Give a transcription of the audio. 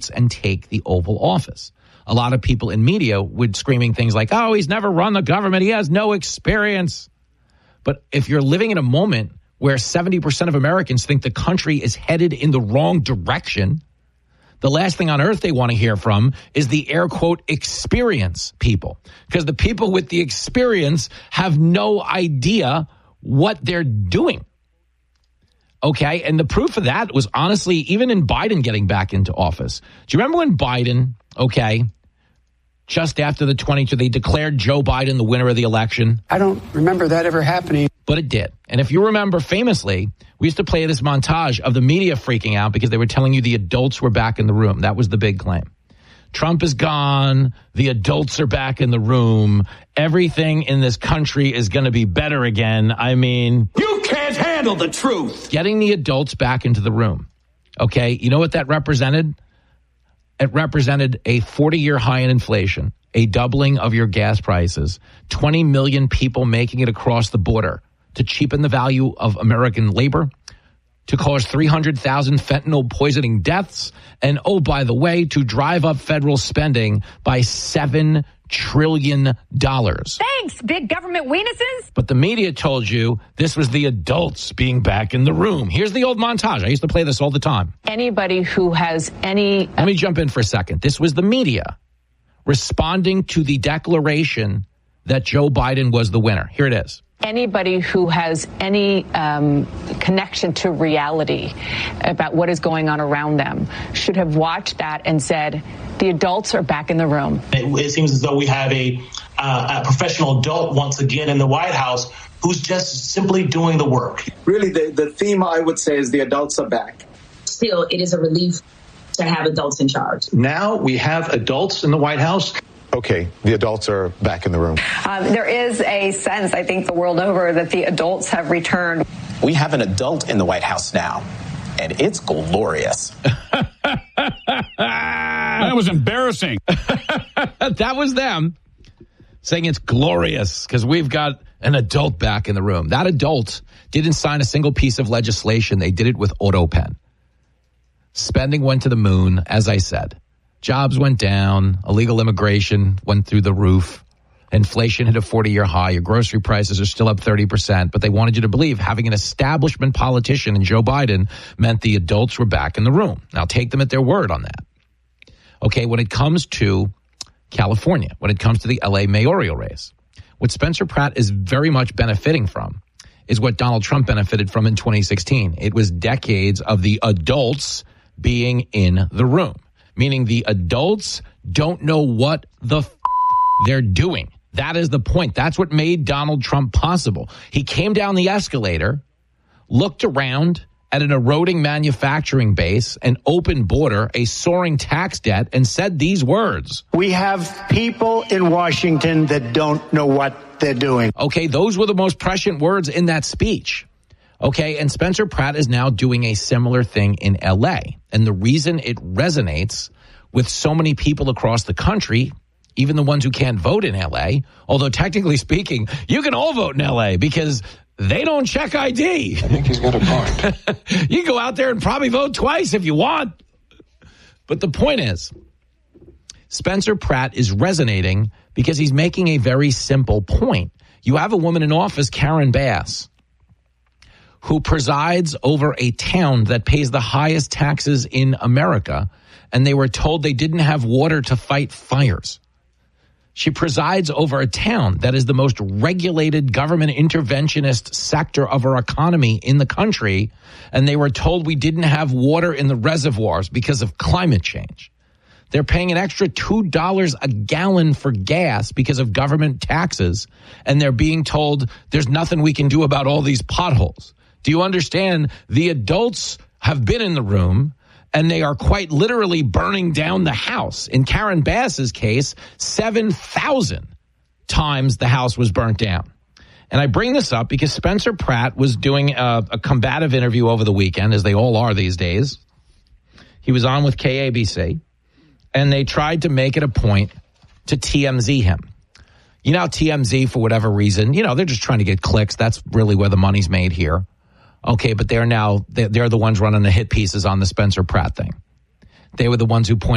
votes and take the Oval Office. A lot of people in media would screaming things like, oh, he's never run the government. He has no experience. But if you're living in a moment where 70% of Americans think the country is headed in the wrong direction, the last thing on earth they want to hear from is the air quote experience people, because the people with the experience have no idea what they're doing. Okay. And the proof of that was honestly, even in Biden getting back into office. Do you remember when Biden, just after the 22, they declared Joe Biden the winner of the election? I don't remember that ever happening. But it did. And if you remember famously, we used to play this montage of the media freaking out because they were telling you the adults were back in the room. That was the big claim. Trump is gone. The adults are back in the room. Everything in this country is going to be better again. I mean, you can't handle the truth. Getting the adults back into the room. Okay. You know what that represented? It represented a 40-year high in inflation, a doubling of your gas prices, 20 million people making it across the border to cheapen the value of American labor, to cause 300,000 fentanyl poisoning deaths, and, oh, by the way, to drive up federal spending by $7 trillion. Thanks, big government weenuses. But the media told you this was the adults being back in the room. Here's the old montage. I used to play this all the time. Anybody who has any... Let me jump in for a second. This was the media responding to the declaration that Joe Biden was the winner. Here it is. Anybody who has any connection to reality about what is going on around them should have watched that and said, the adults are back in the room. It seems as though we have a professional adult once again in the White House who's just simply doing the work. Really, the theme, I would say, is the adults are back. Still, it is a relief to have adults in charge. Now we have adults in the White House. Okay, the adults are back in the room. There is a sense, I think, the world over that the adults have returned. We have an adult in the White House now, and it's glorious. That was embarrassing. That was them saying it's glorious because we've got an adult back in the room. That adult didn't sign a single piece of legislation. They did it with AutoPen. Spending went to the moon, as I said. Jobs went down. Illegal immigration went through the roof. Inflation hit a 40-year high. Your grocery prices are still up 30%. But they wanted you to believe having an establishment politician in Joe Biden meant the adults were back in the room. Now, take them at their word on that. Okay, when it comes to California, when it comes to the L.A. mayoral race, what Spencer Pratt is very much benefiting from is what Donald Trump benefited from in 2016. It was decades of the adults being in the room. Meaning the adults don't know what the they're doing. That is the point. That's what made Donald Trump possible. He came down the escalator, looked around at an eroding manufacturing base, an open border, a soaring tax debt, and said these words. We have people in Washington that don't know what they're doing. Okay, those were the most prescient words in that speech. Okay, and Spencer Pratt is now doing a similar thing in L.A. And the reason it resonates with so many people across the country, even the ones who can't vote in L.A., although technically speaking, you can all vote in L.A. because they don't check ID. I think he's got a point. You can go out there and probably vote twice if you want. But the point is, Spencer Pratt is resonating because he's making a very simple point. You have a woman in office, Karen Bass, who presides over a town that pays the highest taxes in America, and they were told they didn't have water to fight fires. She presides over a town that is the most regulated government interventionist sector of our economy in the country, and they were told we didn't have water in the reservoirs because of climate change. They're paying an extra $2 a gallon for gas because of government taxes, and they're being told there's nothing we can do about all these potholes. Do you understand? The adults have been in the room, and they are quite literally burning down the house. In Karen Bass's case, 7,000 times the house was burnt down. And I bring this up because Spencer Pratt was doing a combative interview over the weekend, as they all are these days. He was on with KABC, and they tried to make it a point to TMZ him. You know, TMZ, for whatever reason, they're just trying to get clicks. That's really where the money's made here. Okay, but they're the ones running the hit pieces on the Spencer Pratt thing. They were the ones who pointed